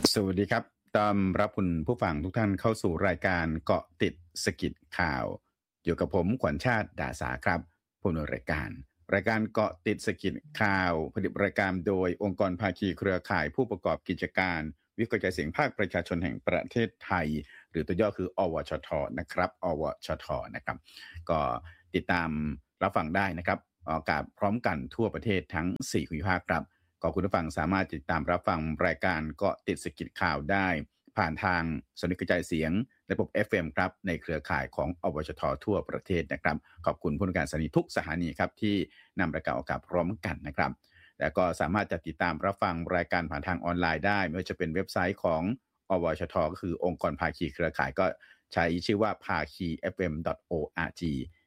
สวัสดีครับต้อนรับคุณผู้ฟังทุกท่านเข้าสู่รายการเกาะติดสกิดข่าวอยู่กับผมขวัญชาติดาสาครับผู้ดำเนินรายการเกาะติดสกิดข่าวผลิตรายการโดยองค์กรภาคีเครือข่ายผู้ประกอบกิจการวิทยุกระจายเสียงภาคประชาชนแห่งประเทศไทยหรือตัวย่อคืออวชทนะครับอวชทนะครับก็ติดตามรับฟังได้นะครับออกอากาศพร้อมกันทั่วประเทศทั้ง4ภูมิภาคครับ ก็คุณผู้ฟังสามารถติดตามรับฟังรายการเกาะติดสกิดข่าวได้ผ่านทางสถานีกระจายเสียงระบบ FM ครับในเครือข่ายของอวชททั่วประเทศนะครับขอบคุณผู้การสถานีทุกสถานีครับที่นำรายการออกอากาศพร้อมกันนะครับแล้วก็สามารถจะติดตามรับฟังรายการผ่านทางออนไลน์ได้ไม่ว่าจะเป็นเว็บไซต์ของอวชทก็คือองค์กรภาคีเครือข่ายก็ใช้ชื่อว่า pakifm.org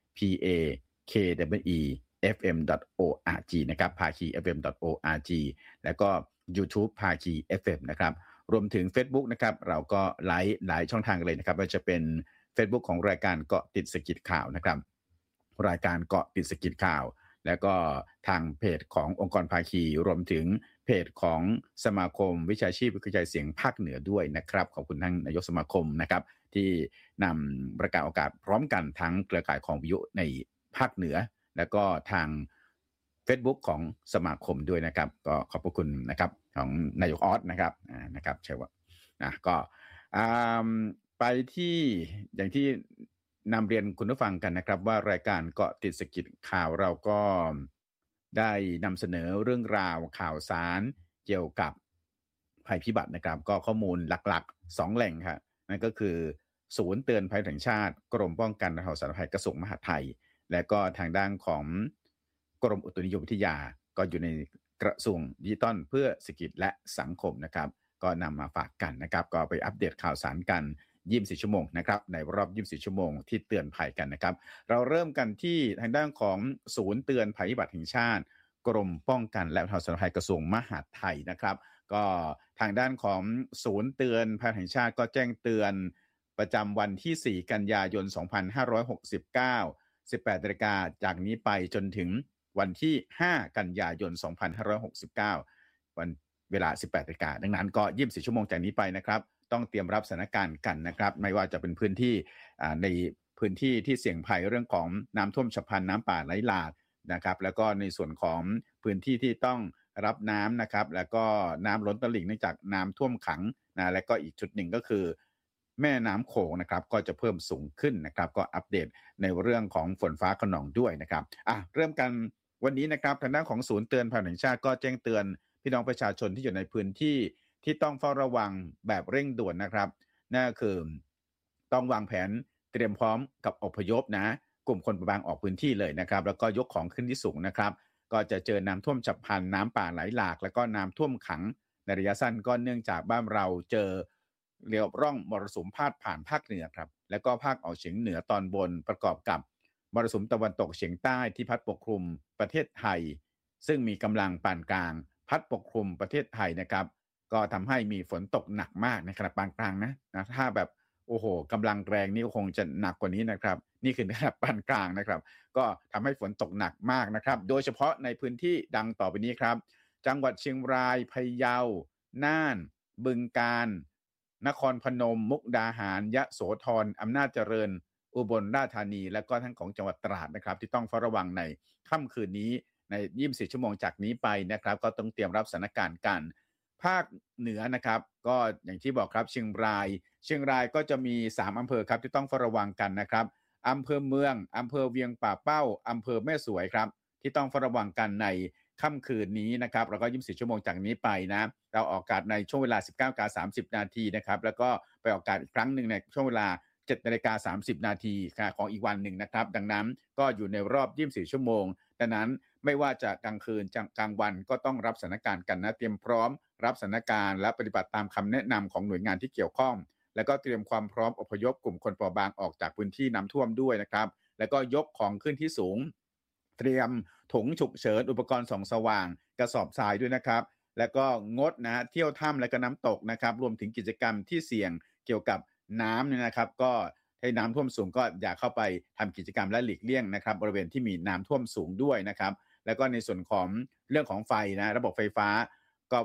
pakwe.fm.org นะครับภาคี fm.org แล้วก็ YouTube ภาคี FM นะครับรวมถึง Facebook นะครับเราก็ไลฟ์หลายช่องทางเลยนะครับว่าจะเป็น Facebook ของรายการเกาะติดสกิดข่าวนะครับรายการเกาะติดสกิดข่าวแล้วก็ทางเพจขององค์กรภาคีรวมถึงเพจของสมาคมวิชาชีพวิทยุกระจายเสียงภาคเหนือด้วยนะครับขอบคุณท่านนายกสมาคมนะครับที่นำประกาศอากาศพร้อมกันทั้งเครือข่ายของวิทยุในภาคเหนือแล้วก็ทาง Facebook ของสมาคมด้วยนะครับก็ขอบพระคุณนะครับของนายกออสนะครับนะครับใช่ว่าก็ไปที่อย่างที่นำเรียนคุณผู้ฟังกันนะครับว่ารายการเกาะติดสกิดข่าวเราก็ได้นำเสนอเรื่องราวข่าวสารเกี่ยวกับภัยพิบัตินะครับก็ข้อมูลหลักๆ2แหล่งครับนั่นก็คือศูนย์เตือนภัยแห่งชาติกรมป้องกันและบรรเทาสาธารณภัยกระทรวงมหาดไทยและก็ทางด้านของกรมอุตุนิยมวิทยาก็อยู่ในกระทรวงดิจิทัลเพื่อเศรษฐกิจและสังคมนะครับก็นำมาฝากกันนะครับก็ไปอัปเดตข่าวสารกัน24ชั่วโมงนะครับในรอบ24ชั่วโมงที่เตือนภัยกันนะครับเราเริ่มกันที่ทางด้านของศูนย์เตือนภัยพิบัติแห่งชาติกรมป้องกันและบรรเทาสาธารณภัยกระทรวงมหาดไทยนะครับก็ทางด้านของศูนย์เตือนภัยแห่งชาติก็แจ้งเตือนประจำวันที่4กันยายน2569 18 นาฬิกาจากนี้ไปจนถึงวันที่5กันยายน2569วันเวลา18 นาฬิกาดังนั้นก็24ชั่วโมงจากนี้ไปนะครับต้องเตรียมรับสถานการณ์กันนะครับไม่ว่าจะเป็นพื้นที่ในพื้นที่ที่เสี่ยงภัยเรื่องของน้ำท่วมฉับพลันน้ำป่าไหลหลากนะครับแล้วก็ในส่วนของพื้นที่ที่ต้องรับน้ำนะครับแล้วก็น้ำล้นตลิ่งเนื่องจากน้ำท่วมขังนะและก็อีกจุดหนึ่งก็คือแม่น้ำโขงนะครับก็จะเพิ่มสูงขึ้นนะครับก็อัปเดตในเรื่องของฝนฟ้าคะนองด้วยนะครับเริ่มกันวันนี้นะครับทางด้านของศูนย์เตือนภัยแห่งชาติก็แจ้งเตือนพี่น้องประชาชนที่อยู่ในพื้นที่ที่ต้องเฝ้าระวังแบบเร่งด่วนนะครับนั่นก็คือต้องวางแผนเตรียมพร้อมกับอพยพนะกลุ่มคนเปราะบางออกพื้นที่เลยนะครับแล้วก็ยกของขึ้นที่สูงนะครับก็จะเจอน้ำท่วมฉับพลันน้ำป่าไหลหลากแล้วก็น้ำท่วมขังในระยะสั้นก็เนื่องจากบ้านเราเจอเรียกร่องมรสุมพาดผ่านภาคเหนือครับแล้วก็ภาคออกเฉียงเหนือตอนบนประกอบกับมรสุมตะวันตกเฉียงใต้ที่พัดปกคลุมประเทศไทยซึ่งมีกำลังปานกลางพัดปกคลุมประเทศไทยนะครับก็ทำให้มีฝนตกหนักมากในขณะปานกลางนะถ้าแบบโอ้โหกำลังแรงนี่คงจะหนักกว่านี้นะครับนี่คือระดับปานกลางนะครับก็ทำให้ฝนตกหนักมากนะครับโดยเฉพาะในพื้นที่ดังต่อไปนี้ครับจังหวัดเชียงรายพะเยาน่านบึงกาฬนครพนมมุกดาหารยะโสธรอำนาจเจริญอุบลราชธานีและก็ทั้งของจังหวัดตราดนะครับที่ต้องเฝ้าระวังในค่ำคืนนี้ใน24ชั่วโมงจากนี้ไปนะครับก็ต้องเตรียมรับสถานการณ์กันภาคเหนือนะครับก็อย่างที่บอกครับเชียงรายก็จะมี3อำเภอครับที่ต้องเฝ้าระวังกันนะครับอำเภอเมืองอำเภอเวียงป่าเป้าอำเภอแม่สวยครับที่ต้องเฝ้าระวังกันในค่ำคืนนี้นะครับแล้วก็24ชั่วโมงจากนี้ไปนะเราออกอากาศในช่วงเวลา 19:30 นาทีนะครับแล้วก็ไปออกอากาศอีกครั้งหนึ่งในช่วงเวลา 7:30 นาทีของอีกวันหนึ่งนะครับดังนั้นก็อยู่ในรอบ24ชั่วโมงดังนั้นไม่ว่าจะกลางคืนกลางวันก็ต้องรับสถานการณ์กันนะเตรียมพร้อมรับสถานการณ์และปฏิบัติตามคำแนะนำของหน่วยงานที่เกี่ยวข้องแล้วก็เตรียมความพร้อมอพยพกลุ่มคนเปราะบางออกจากพื้นที่น้ำท่วมด้วยนะครับแล้วก็ยกของขึ้นที่สูงเตรียมถุงฉุกเฉินอุปกรณ์ส่องสว่างกระสอบทรายด้วยนะครับแล้วก็งดนะเที่ยวถ้ำและก็น้ำตกนะครับรวมถึงกิจกรรมที่เสี่ยงเกี่ยวกับน้ำเนี่ยนะครับก็ให้น้ำท่วมสูงก็อย่าเข้าไปทำกิจกรรมและหลีกเลี่ยงนะครับบริเวณที่มีน้ำท่วมสูงด้วยนะครับแล้วก็ในส่วนของเรื่องของไฟนะระบบไฟฟ้าก็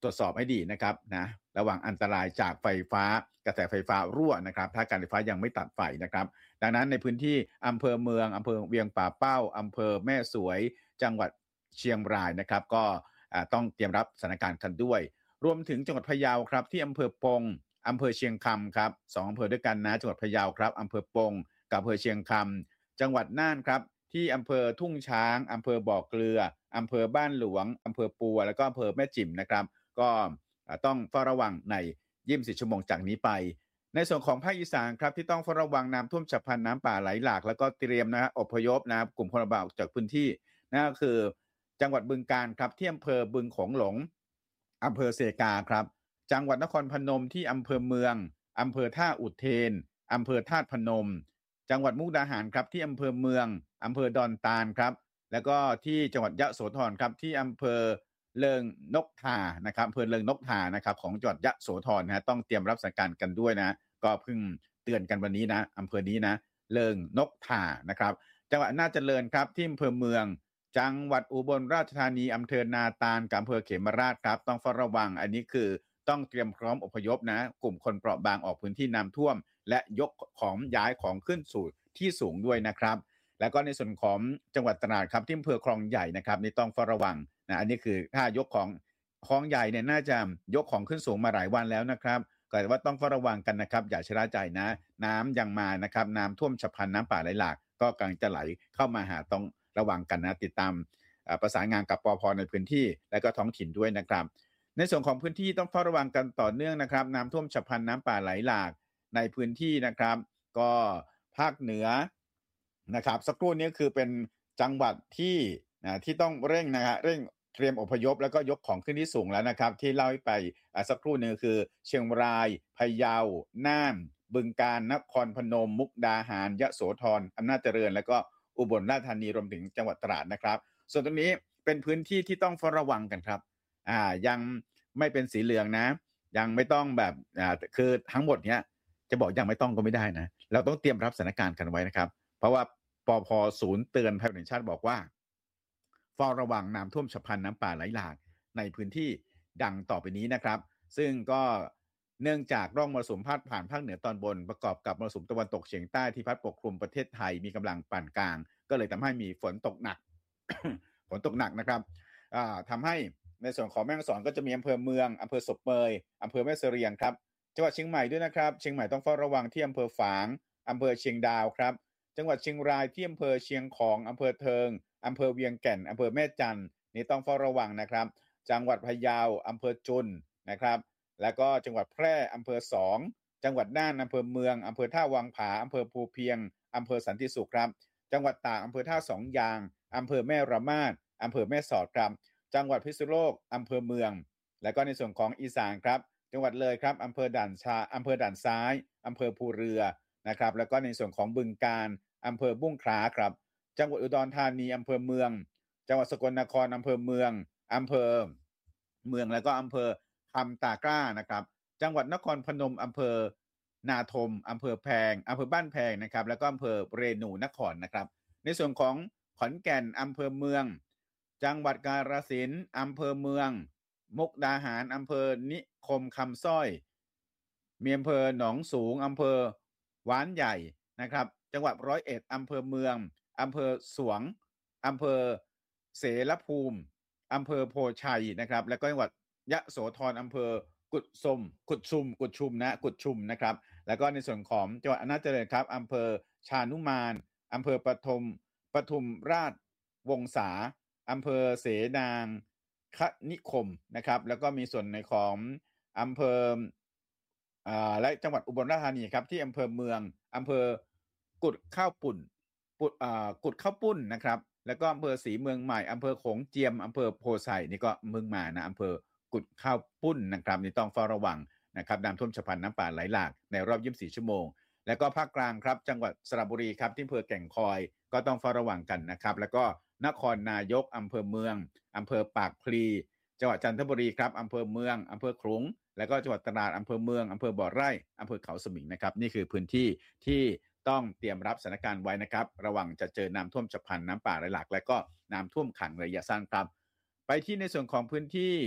ตรวจสอบให้ดีนะครับนะระวังอันตรายจากไฟฟ้ากระแสไฟฟ้ารั่วนะครับถ้าการไฟฟ้ายังไม่ตัดไฟนะครับดังนั้นในพื้นที่อำเภอเมืองอำเภอเวียงป่าเป้าอำเภอแม่สวยจังหวัดเชียงรายนะครับก็ต้องเตรียมรับสถานการณ์กันด้วยรวมถึงจังหวัดพะเยาครับที่อำเภอปงอำเภอเชียงคำครับ2อำเภอด้วยกันนะจังหวัดพะเยาครับอำเภอปงกับอำเภอเชียงคำจังหวัดน่านครับที่อำเภอทุ่งช้างอำเภอบ่อเกลืออำเภอบ้านหลวงอำเภอปัวแล้วก็อำเภอแม่จิ๋มนะครับก็ต้องเฝ้าระวังใน24 ชั่วโมงจากนี้ไปในส่วนของภาคอีสานครับที่ต้องเฝ้าระวังน้ำท่วมฉับพลันน้ำป่าไหลหลากแล้วก็เตรียมอพยพนะครับกลุ่มคนลำบากออกจากพื้นที่นั่นก็คือจังหวัดบึงกาฬครับที่อำเภอบึงโขงหลงอำเภอเซกาครับจังหวัดนครพนมที่อำเภอเมืองอำเภอท่าอุเทนอำเภอธาตุพนมจังหวัดมุกดาหารครับที่อำเภอเมืองอำเภอดอนตาลครับแล้วก็ที่จังหวัดยะโสธรครับที่อำเภอเลิงนกทานะครับอำเภอเลิงนกทานะครับของจังหวัดยะโสธรนะต้องเตรียมรับสถานการณ์กันด้วยนะก็เพิ่งเตือนกันวันนี้นะอำเภอนี้นะเลิงนกทานะครับจังหวัดน่าเจริญครับที่อำเภอเมืองจังหวัดอุบลราชธานีอำเภอนาตาลกับอำเภอเขมราชครับต้องเฝ้าระวังอันนี้คือต้องเตรียมพร้อมอพยพนะกลุ่มคนเปราะบางออกพื้นที่น้ำท่วมและยกของย้ายของขึ้นสู่ที่สูงด้วยนะครับแล้วก็ในส่วนของจังหวัดตราดครับที่อำเภอคลองใหญ่นะครับนี่ต้องเฝ้าระวังนะอันนี้คือถ้ายกของคลองใหญ่เนี่ยน่าจะยกของขึ้นสูงมาหลายวันแล้วนะครับก็แต่ว่าต้องเฝ้าระวังกันนะครับอย่าชะล่าใจนะน้ำยังมานะครับน้ำท่วมฉับพลันน้ำป่าไหลหลากก็กำลังจะไหลเข้ามาหาต้องระวังกันนะติดตามประสานงานกับปภ.ในพื้นที่และก็ท้องถิ่นด้วยนะครับในส่วนของพื้นที่ต้องเฝ้าระวังกันต่อเนื่องนะครับน้ำท่วมฉับพลันน้ำป่าไหลหลากในพื้นที่นะครับก็ภาคเหนือนะครับสักครู่นี้คือเป็นจังหวัดที่ต้องเร่งนะฮะเร่งเตรียมอพยพแล้วก็ยกของขึ้นที่สูงแล้วนะครับที่เล่าให้ไปสักครู่นึงคือเชียงรายพะเยาน่านบึงกาฬนครพนมมุกดาหารยะโสธรอำนาจเจริญแล้วก็อุบลราชธานีรวมถึงจังหวัดตราดนะครับส่วนตรงนี้เป็นพื้นที่ที่ต้องเฝ้าระวังกันครับยังไม่เป็นสีเหลืองนะยังไม่ต้องแบบคือทั้งหมดเนี้ยจะบอกยังไม่ต้องก็ไม่ได้นะเราต้องเตรียมรับสถานการณ์กันไว้นะครับเพราะว่าปภ.ศูนย์เตือนภัยแห่งชาติบอกว่าเฝ้าระวังน้ำท่วมฉับพลันน้ำป่าไหลหลากในพื้นที่ดังต่อไปนี้นะครับซึ่งก็เนื่องจากร่องมรสุมพาดผ่านภาคเหนือตอนบนประกอบกับมรสุมตะวันตกเฉียงใต้ที่พัดปกคลุมประเทศไทยมีกำลังปานกลางก็เลยทำให้มีฝนตกหนัก ฝนตกหนักนะครับทำให้ในส่วนของแม่ฮ่องสอนก็จะมีอำเภอเมืองอำเภอศพเมยอำเภอแม่เสรียงครับจังหวัดเชียงใหม่ด้วยนะครับเชียงใหม่ต้องเฝ้าระวังที่อำเภอฝางอำเภอเชียงดาวครับจังหวัดเชียงรายที่อำเภอเชียงของอำเภอเทิงอำเภอเวียงแก่นอำเภอแม่จันทร์นี่ต้องเฝ้าระวังนะครับจังหวัดพะเยาอำเภอจุนนะครับแล้วก็จังหวัดแพร่อำเภอสองจังหวัดน่านอำเภอเมืองอำเภอท่าวังผาอำเภอภูเพียงอำเภอสันติสุขครับจังหวัดตากอำเภอท่าสองยางอำเภอแม่ระมาดอำเภอแม่สอดครับจังหวัดพิษณุโลกอำเภอเมืองและก็ในส่วนของอีสานครับจังหวัดเลยครับอำเภอด่านซ้ายอำเภอภูเรือนะครับแล้วก็ในส่วนของบึงกาฬอำเภอบุ้งคล้าครับจังหวัดอุดรธานีอำเภอเมืองจังหวัดสกลนครอำเภอเมืองอำเภอเมืองแล้วก็อำเภอคำตากล้านะครับจังหวัดนครพนมอำเภอนาทมอำเภอแพงอำเภอบ้านแพงนะครับแล้วก็อำเภอเรนูนครนะครับในส่วนของขอนแก่นอำเภอเมืองจังหวัดกาฬสินธุ์อำเภอเมืองมุกดาหารอำเภอนิคมคำสร้อยมีอำเภอหนองสูงอำเภอหวานใหญ่นะครับจังหวัดร้อยเอ็ดอำเภอเมืองอำเภอสวงอำเภอเสรภูมิอำเภอโพชัยนะครับแล้วก็จังหวัดยะโสธรอำเภอกุดชุมนะครับแล้วก็ในส่วนของจังหวัดอำนาจเจริญครับอำเภอชานุมานอำเภอปทุมราชวงศาอำเภอเสนางคนิคมนะครับแล้วก็มีส่วนในของอำเภอและจังหวัดอุบลราชธานีครับที่อำเภอเมืองอำเภอกุดข้าวปุ่นกุดข้าวปุ้นนะครับแล้วก็อำเภอศรีเมืองใหม่อำเภอโขงเจียมอำเภอโพไซนี่ก็เมืองมานะอำเภอกุดข้าวปุ้นนะครับนี่ต้องเฝ้าระวังนะครับน้ำท่วมฉับพลันน้ำป่าไหลหลากในรอบ24 ชั่วโมงแล้วก็ภาคกลางครับจังหวัดสระบุรีครับที่อำเภอแก่งคอยก็ต้องเฝ้าระวังกันนะครับแล้วก็นครนายกอำเภอเมืองอำเภอปากพลีจังหวัดจันทบุรีครับอำเภอเมืองอำเภอขลุงแล้วก็จังหวัดตราดอำเภอเมืองอำเภอบ่อไร่อำเภอเขาสมิงนะครับนี่คือพื้นที่ที่ต้องเตรียมรับสถานการณ์ไว้นะครับระวังจะเจอน้ำท่วมฉับพลันน้ำป่าไหลหลากและก็น้ำท่วมขังระยะสั้นครับไปที่ในส่วนของพื้นที่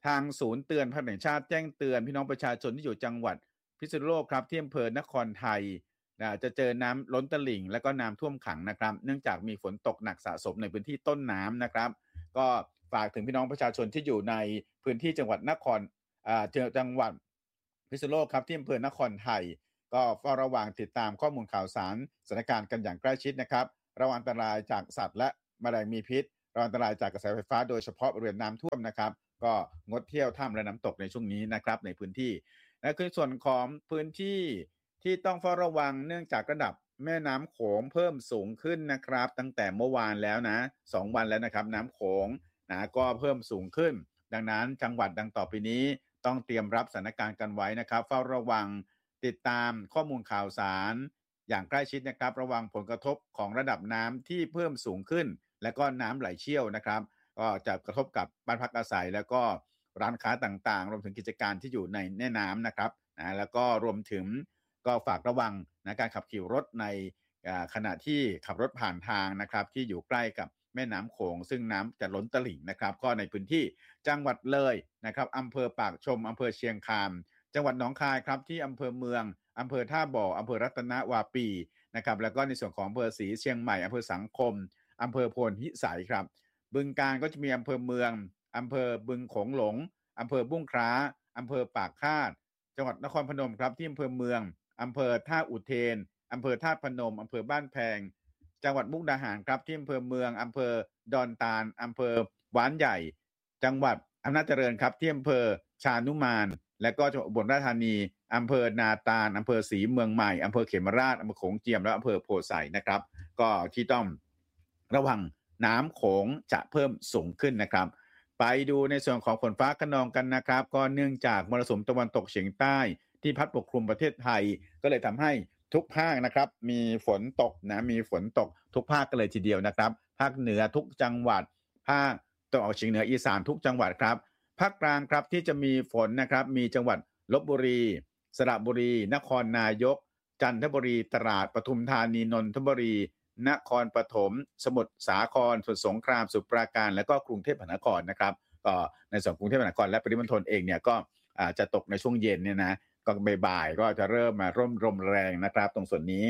ทางศูนย์เตือนภัยแห่งชาติแจ้งเตือนพี่น้องประชาชนที่อยู่จังหวัดพิษณุโลกครับที่อำเภอนครไทยจะเจอน้ำล้นตลิ่งและก็น้ำท่วมขังนะครับเนื่องจากมีฝนตกหนักสะสมในพื้นที่ต้นน้ำนะครับก็ฝากถึงพี่น้องประชาชนที่อยู่ในพื้นที่จังหวัดนครจังหวัดพิษณุโลกครับที่อำเภอนครไทยก็เฝ้าระวังติดตามข้อมูลข่าวสารสถานการณ์กันอย่างใกล้ชิดนะครับระวังอันตรายจากสัตว์และแมลงมีพิษระวังอันตรายจากกระแสไฟฟ้าโดยเฉพาะบริเวณน้ำท่วมนะครับก็งดเที่ยวถ้ำและน้ำตกในช่วงนี้นะครับในพื้นที่และคือส่วนของพื้นที่ที่ต้องเฝ้าระวังเนื่องจากระดับแม่น้ำโขงเพิ่มสูงขึ้นนะครับตั้งแต่เมื่อวานแล้วนะ2วันแล้วนะครับน้ำโขงนะก็เพิ่มสูงขึ้นดังนั้นจังหวัดดังต่อไปนี้ต้องเตรียมรับสถานการณ์กันไว้นะครับเฝ้าระวังติดตามข้อมูลข่าวสารอย่างใกล้ชิดนะครับระวังผลกระทบของระดับน้ำที่เพิ่มสูงขึ้นและก็น้ำไหลเชี่ยวนะครับก็จะกระทบกับบ้านพักอาศัยแล้วก็ร้านค้าต่างๆรวมถึงกิจการที่อยู่ในแม่น้ำนะครับแล้วก็รวมถึงก็ฝากระวังนะการขับขี่รถในขณะที่ขับรถผ่านทางนะครับที่อยู่ใกล้กับแม่น้ำโขงซึ่งน้ำจะล้นตลิ่งนะครับก็ในพื้นที่จังหวัดเลยนะครับอำเภอปากชมอำเภอเชียงคานจังหวัดหนองคายครับที่อำเภอเมืองอำเภอท่าบ่ออำเภอรัตนวาปีนะครับแล้วก็ในส่วนของอำเภอศรีเชียงใหม่อำเภอสังคมอำเภอโพนพิสัยครับบึงกาฬก็จะมีอำเภอเมืองอำเภอบึงโขงหลงอำเภอบุ้งคล้าอำเภอปากคาดจังหวัดนครพนมครับที่อำเภอเมืองอำเภอท่าอุเทนอำเภอท่าพนมอำเภอบ้านแพงจังหวัดมุกดาหารครับที่อำเภอเมืองอำเภอดอนตาลอำเภอหวานใหญ่จังหวัดอำนาจเจริญครับที่อำเภอชานุมานและก็จังหวัดอุบลราชธานีอำเภอนาตาลอำเภอศรีเมืองใหม่อำเภอเขมราชอำเภอโขงเจียมและอำเภอโพไซนะครับก็ที่ต้องระวังน้ำโขงจะเพิ่มสูงขึ้นนะครับไปดูในส่วนของฝนฟ้าคะนองกันนะครับก็เนื่องจากมรสุมตะวันตกเฉียงใต้ที่พัดปกคลุมประเทศไทยก็เลยทำให้ทุกภาคนะครับมีฝนตกนะมีฝนตกทุกภาคกันเลยทีเดียวนะครับภาคเหนือทุกจังหวัดภาคตะวันออกเฉียงเหนืออีสานทุกจังหวัดครับภาคกลางครับที่จะมีฝนนะครับมีจังหวัดลพบุรีสระบุรีนครนายกจันทบุรีตราดปทุมธานีนนทบุรีนครปฐมสมุทรสาครสมุทรสงครามสมุทรปราการและก็กรุงเทพมหานครนะครับก็ในส่วนกรุงเทพมหานครและปริมณฑลเองเนี่ยก็จะตกในช่วงเย็นเนี่ยนะก็บ่ายๆก็จะเริ่มมาร่มลมแรงนะครับตรงส่วนนี้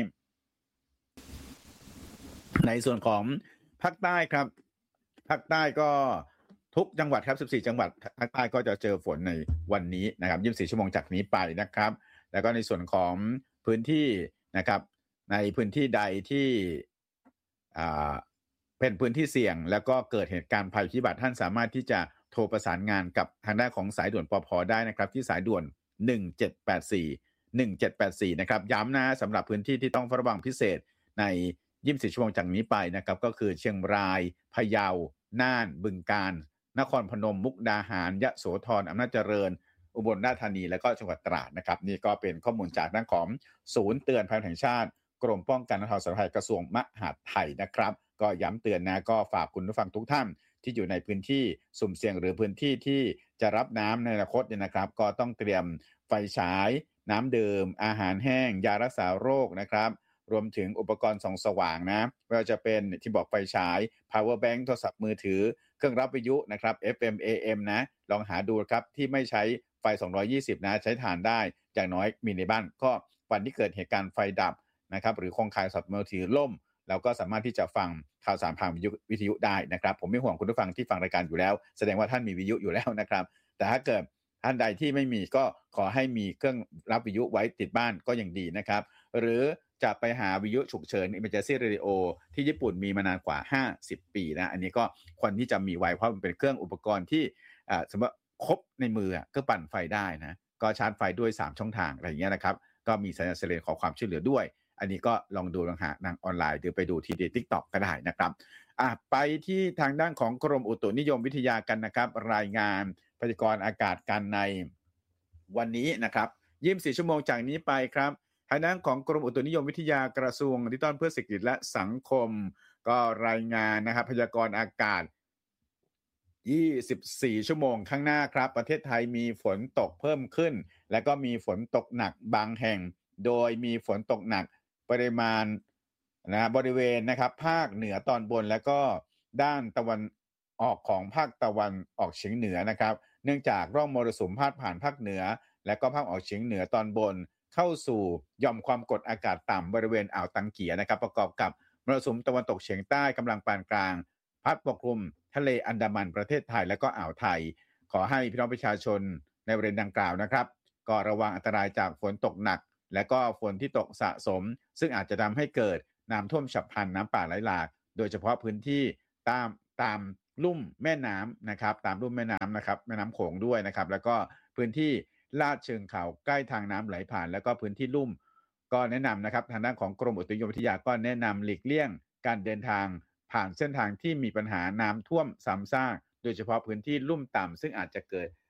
ในส่วนของภาคใต้ครับภาคใต้ก็ทุกจังหวัดครับ14จังหวัดภาคใต้ก็จะเจอฝนในวันนี้นะครับ24ชั่วโมงจากนี้ไปนะครับแล้วก็ในส่วนของพื้นที่นะครับในพื้นที่ใดที่เป็นพื้นที่เสี่ยงแล้วก็เกิดเหตุการณ์ภัยพิบัติท่านสามารถที่จะโทรประสานงานกับทางด้านของสายด่วนปภ.ได้นะครับที่สายด่วน1784นะครับย้ำนะสำหรับพื้นที่ที่ต้องเฝ้าระวังพิเศษใน24ชั่วโมงจากนี้ไปนะครับก็คือเชียงรายพะเยาน่านบึงกาฬนครพนมมุกดาหารยโสธรอำนาจเจริญอุบลราชธานีและก็จังหวัดตราดนะครับนี่ก็เป็นข้อมูลจากด้านของศูนย์เตือนภัยแห่งชาติกรมป้องกันและบรรเทาสาธารณภัยกระทรวงมหาดไทยนะครับก็ย้ำเตือนนะก็ฝากคุณผู้ฟังทุกท่านที่อยู่ในพื้นที่สุ่มเสี่ยงหรือพื้นที่ที่จะรับน้ำในอนาคตเนี่ยนะครับก็ต้องเตรียมไฟฉายน้ำดื่มอาหารแห้งยารักษาโรคนะครับรวมถึงอุปกรณ์ส่องสว่างนะไม่ว่าจะเป็นที่บอกไฟฉาย power bank โทรศัพท์มือถือเครื่องรับวิทยุนะครับ FM AM นะลองหาดูครับที่ไม่ใช้ไฟ220นะใช้ถ่านได้อย่างน้อยมีในบ้านก็วันที่เกิดเหตุการณ์ไฟดับนะครับหรือโครงข่ายโทรศัพท์มือถือล่มเราก็สามารถที่จะฟังข่าวสารผ่านวิทยุได้นะครับผมไม่ห่วงคุณผู้ฟังที่ฟังรายการอยู่แล้วแสดงว่าท่านมีวิทยุอยู่แล้วนะครับแต่ถ้าเกิดท่านใดที่ไม่มีก็ขอให้มีเครื่องรับวิทยุไว้ติดบ้านก็ยังดีนะครับหรือจะไปหาวิทยุฉุกเฉิน Emergency Radio ที่ญี่ปุ่นมีมานานกว่า50ปีนะอันนี้ก็ควรที่จะมีไว้เพราะมันเป็นเครื่องอุปกรณ์ที่สมมติครบในมือก็ปั่นไฟได้นะก็ชาร์จไฟด้วย3ช่องทางอะไรอย่างเงี้ยนะครับก็มีสัญญาณไซเรนขอความช่วยเหลือด้วยอันนี้ก็ลองดูลองหาทางออนไลน์หรือไปดูที่ TikTok ก็ได้นะครับไปที่ทางด้านของกรมอุตุนิยมวิทยากันนะครับรายงานพยากรณ์อากาศกันในวันนี้นะครับ24ชั่วโมงจากนี้ไปครับทางด้านของกรมอุตุนิยมวิทยากระทรวงดิจิทัลเพื่อเศรษฐกิจและสังคมก็รายงานนะครับพยากรณ์อากาศ24ชั่วโมงข้างหน้าครับประเทศไทยมีฝนตกเพิ่มขึ้นและก็มีฝนตกหนักบางแห่งโดยมีฝนตกหนักปริมาณบริเวณนะครับภาคเหนือตอนบนและก็ด้านตะวันออกของภาคตะวันออกเฉียงเหนือนะครับเนื่องจากร่องมรสุมพาดผ่านภาคเหนือและก็ภาคออกเฉียงเหนือตอนบนเข้าสู่หย่อมความกดอากาศต่ำบริเวณอ่าวตังเกียนะครับประกอบกับมรสุมตะวันตกเฉียงใต้กำลังปานกลางพัดปกคลุมทะเลอันดามันประเทศไทยและก็อ่าวไทยขอให้พี่น้องประชาชนในบริเวณดังกล่าวนะครับก็ระวังอันตรายจากฝนตกหนักและก็ฝนที่ตกสะสมซึ่งอาจจะทำให้เกิดน้ำท่วมฉับพลันน้ำป่าไหลหลากโดยเฉพาะพื้นที่ตามตามลุ่มแม่น้ำนะครับตามลุ่มแม่น้ำนะครับแม่น้ำโขงด้วยนะครับแล้วก็พื้นที่ลาดเชิงเขาใกล้ทางน้ำไหลผ่านแล้วก็พื้นที่ลุ่มก็แนะนำนะครับทางด้านของกรมอุตุนิยมวิทยาก็แนะนำหลีกเลี่ยงการเดินทางผ่านเส้นทางที่มีปัญหาน้ำท่วมซ้ำซากโดยเฉพาะพื้นที่ลุ่มต่ำซึ่งอาจจะเกิด